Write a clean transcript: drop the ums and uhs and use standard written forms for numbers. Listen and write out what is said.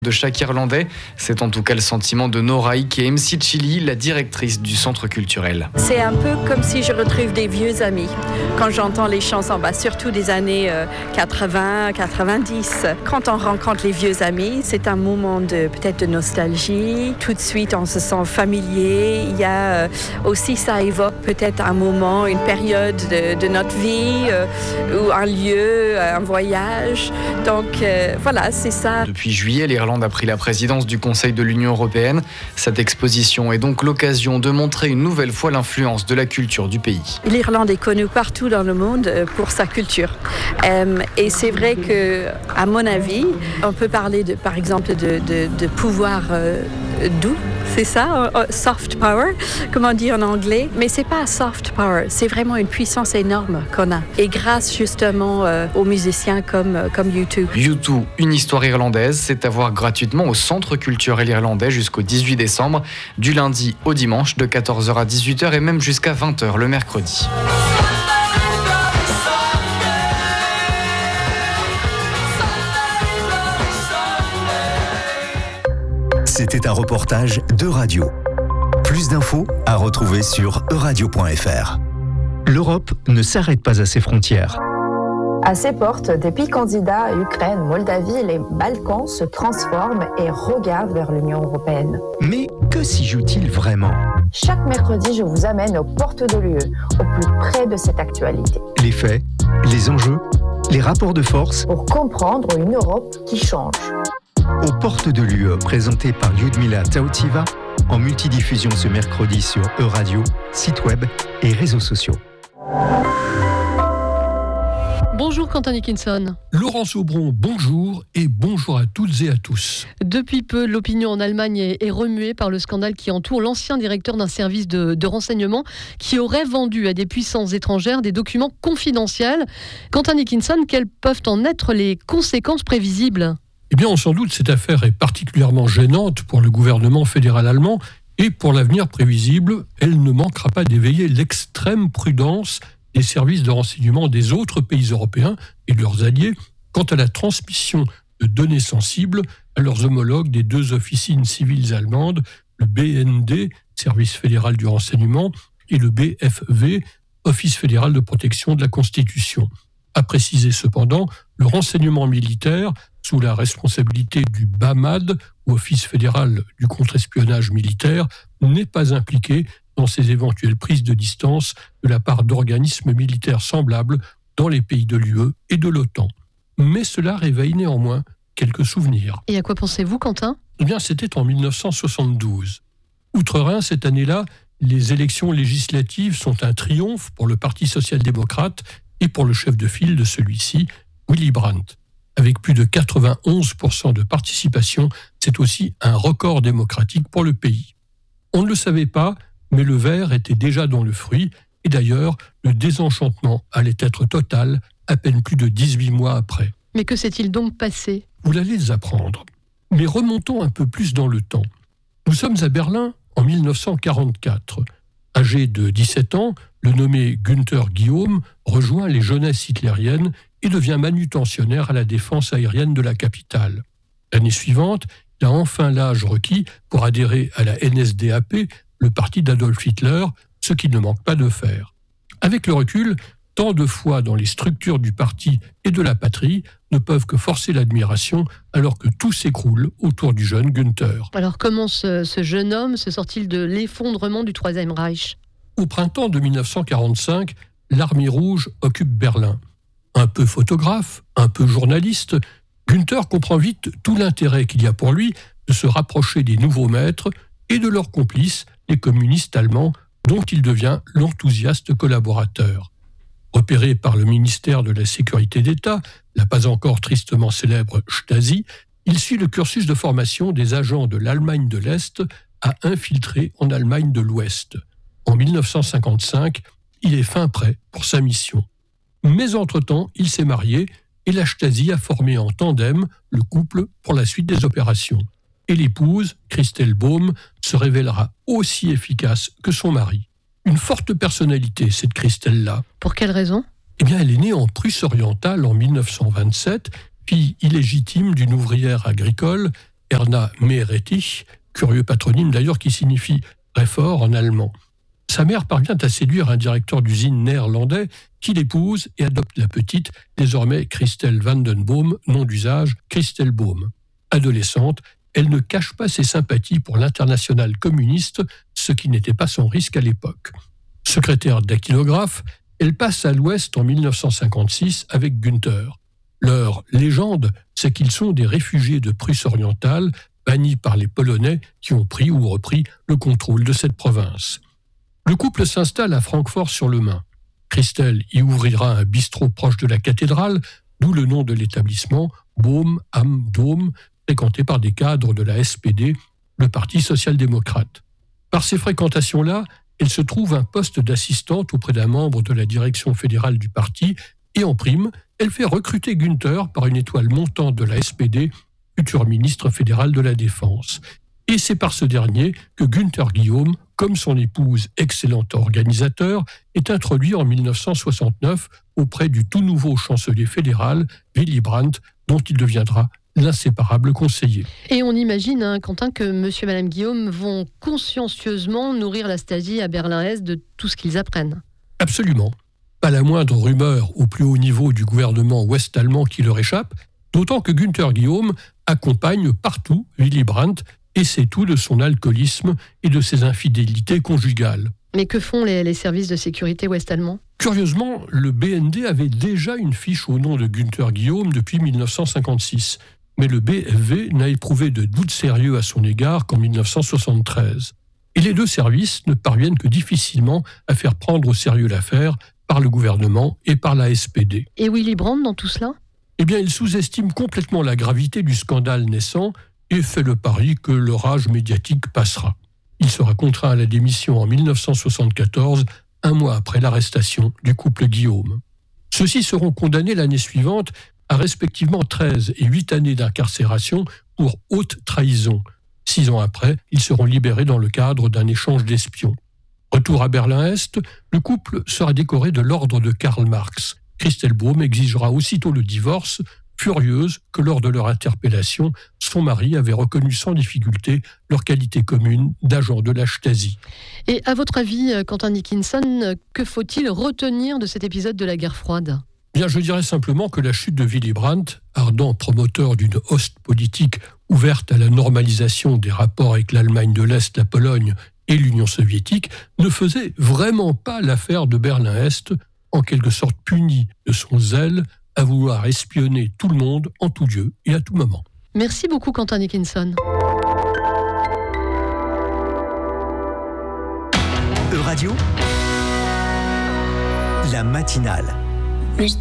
de chaque Irlandais. C'est en tout cas le sentiment de Noraï, qui est MC Chili, la directrice du centre culturel. C'est un peu comme si je retrouve des vieux amis quand j'entends les chansons, surtout des années 80, 90. Quand on rencontre les vieux amis, c'est un moment peut-être de nostalgie. Tout de suite, on se sent familier. Il y a aussi, ça évoque peut-être un moment, une période de notre vie ou un lieu, un voyage. Donc voilà, c'est ça. Depuis juillet, l'Irlande a pris la présidence du Conseil de l'Union européenne. Cette exposition est donc l'occasion de montrer une nouvelle fois l'influence de la culture du pays. L'Irlande est connue partout dans le monde pour sa culture. Et c'est vrai que, à mon avis, on peut parler par exemple de pouvoir doux. C'est ça, soft power, comme on dit en anglais. Mais c'est pas soft power, c'est vraiment une puissance énorme qu'on a. Et grâce justement aux musiciens comme U2. U2, une histoire irlandaise, c'est à voir gratuitement au Centre culturel irlandais jusqu'au 18 décembre, du lundi au dimanche, de 14h à 18h et même jusqu'à 20h le mercredi. C'était un reportage d'Euradio. Plus d'infos à retrouver sur euradio.fr. L'Europe ne s'arrête pas à ses frontières. À ses portes, des pays candidats, Ukraine, Moldavie et les Balkans se transforment et regardent vers l'Union européenne. Mais que s'y joue-t-il vraiment ? Chaque mercredi, je vous amène aux portes de l'UE, au plus près de cette actualité. Les faits, les enjeux, les rapports de force. Pour comprendre une Europe qui change. Aux portes de l'UE, présenté par Lyudmila Taotiva, en multidiffusion ce mercredi sur Euradio, site web et réseaux sociaux. Bonjour Quentin Dickinson. Laurence Aubron, bonjour et bonjour à toutes et à tous. Depuis peu, l'opinion en Allemagne est remuée par le scandale qui entoure l'ancien directeur d'un service de renseignement qui aurait vendu à des puissances étrangères des documents confidentiels. Quentin Dickinson, quelles peuvent en être les conséquences prévisibles ? Eh bien, sans doute, cette affaire est particulièrement gênante pour le gouvernement fédéral allemand et pour l'avenir prévisible, elle ne manquera pas d'éveiller l'extrême prudence des services de renseignement des autres pays européens et de leurs alliés quant à la transmission de données sensibles à leurs homologues des deux officines civiles allemandes, le BND, Service fédéral du renseignement, et le BFV, Office fédéral de protection de la Constitution. À préciser cependant, le renseignement militaire, sous la responsabilité du BAMAD, ou Office fédéral du contre-espionnage militaire, n'est pas impliqué dans ces éventuelles prises de distance de la part d'organismes militaires semblables dans les pays de l'UE et de l'OTAN. Mais cela réveille néanmoins quelques souvenirs. Et à quoi pensez-vous, Quentin ? Eh bien, c'était en 1972. Outre-Rhin, cette année-là, les élections législatives sont un triomphe pour le Parti social-démocrate et pour le chef de file de celui-ci, Willy Brandt. Avec plus de 91% de participation, c'est aussi un record démocratique pour le pays. On ne le savait pas, mais le ver était déjà dans le fruit, et d'ailleurs, le désenchantement allait être total à peine plus de 18 mois après. Mais que s'est-il donc passé ? Vous l'allez apprendre. Mais remontons un peu plus dans le temps. Nous sommes à Berlin en 1944. Âgé de 17 ans, le nommé Günther Guillaume rejoint les jeunesses hitlériennes et devient manutentionnaire à la défense aérienne de la capitale. L'année suivante, il a enfin l'âge requis pour adhérer à la NSDAP, le parti d'Adolf Hitler, ce qu'il ne manque pas de faire. Avec le recul, tant de fois dans les structures du parti et de la patrie ne peuvent que forcer l'admiration alors que tout s'écroule autour du jeune Günther. Alors comment ce jeune homme se sort-il de l'effondrement du Troisième Reich ? Au printemps de 1945, l'armée rouge occupe Berlin. Un peu photographe, un peu journaliste, Günther comprend vite tout l'intérêt qu'il y a pour lui de se rapprocher des nouveaux maîtres et de leurs complices, les communistes allemands, dont il devient l'enthousiaste collaborateur. Repéré par le ministère de la Sécurité d'État, la pas encore tristement célèbre Stasi, il suit le cursus de formation des agents de l'Allemagne de l'Est à infiltrer en Allemagne de l'Ouest. En 1955, il est fin prêt pour sa mission. Mais entre-temps, il s'est marié et la Stasi a formé en tandem le couple pour la suite des opérations. Et l'épouse, Christelle Baum, se révélera aussi efficace que son mari. Une forte personnalité, cette Christelle-là. Pour quelle raison ? Eh bien, elle est née en Prusse orientale en 1927, fille illégitime d'une ouvrière agricole. Erna Meerrettich, curieux patronyme d'ailleurs qui signifie très fort en allemand. Sa mère parvient à séduire un directeur d'usine néerlandais qui l'épouse et adopte la petite, désormais Christel van den Boom, nom d'usage Christel Boom. Adolescente, elle ne cache pas ses sympathies pour l'internationale communiste, ce qui n'était pas son risque à l'époque. Secrétaire dactylographe, elle passe à l'Ouest en 1956 avec Günther. Leur légende, c'est qu'ils sont des réfugiés de Prusse orientale, bannis par les Polonais qui ont pris ou repris le contrôle de cette province. Le couple s'installe à Francfort-sur-le-Main. Christel y ouvrira un bistrot proche de la cathédrale, d'où le nom de l'établissement, Boom am Dom, fréquenté par des cadres de la SPD, le Parti social-démocrate. Par ces fréquentations-là, elle se trouve un poste d'assistante auprès d'un membre de la direction fédérale du parti et en prime, elle fait recruter Günther par une étoile montante de la SPD, futur ministre fédéral de la Défense. Et c'est par ce dernier que Günther Guillaume, comme son épouse, excellent organisateur, est introduit en 1969 auprès du tout nouveau chancelier fédéral, Willy Brandt, dont il deviendra l'inséparable conseiller. Et on imagine, Quentin, que monsieur et madame Guillaume vont consciencieusement nourrir la Stasi à Berlin-Est de tout ce qu'ils apprennent. Absolument. Pas la moindre rumeur au plus haut niveau du gouvernement ouest-allemand qui leur échappe, d'autant que Günther Guillaume accompagne partout Willy Brandt et sait tout de son alcoolisme et de ses infidélités conjugales. Mais que font les services de sécurité ouest-allemands ? Curieusement, le BND avait déjà une fiche au nom de Günther Guillaume depuis 1956. Mais le BFV n'a éprouvé de doute sérieux à son égard qu'en 1973. Et les deux services ne parviennent que difficilement à faire prendre au sérieux l'affaire par le gouvernement et par la SPD. Et Willy Brandt dans tout cela ? Eh bien, il sous-estime complètement la gravité du scandale naissant et fait le pari que l'orage médiatique passera. Il sera contraint à la démission en 1974, un mois après l'arrestation du couple Guillaume. Ceux-ci seront condamnés l'année suivante à respectivement 13 et 8 années d'incarcération pour haute trahison. 6 ans après, ils seront libérés dans le cadre d'un échange d'espions. Retour à Berlin-Est, le couple sera décoré de l'ordre de Karl Marx. Christel Boom exigera aussitôt le divorce, furieuse que lors de leur interpellation, son mari avait reconnu sans difficulté leur qualité commune d'agent de la Stasi. Et à votre avis, Quentin Dickinson, que faut-il retenir de cet épisode de la guerre froide ? Bien, je dirais simplement que la chute de Willy Brandt, ardent promoteur d'une Ostpolitik ouverte à la normalisation des rapports avec l'Allemagne de l'Est, la Pologne et l'Union soviétique, ne faisait vraiment pas l'affaire de Berlin-Est, en quelque sorte puni de son zèle à vouloir espionner tout le monde en tout lieu et à tout moment. Merci beaucoup Quentin Dickinson. Euradio, la matinale.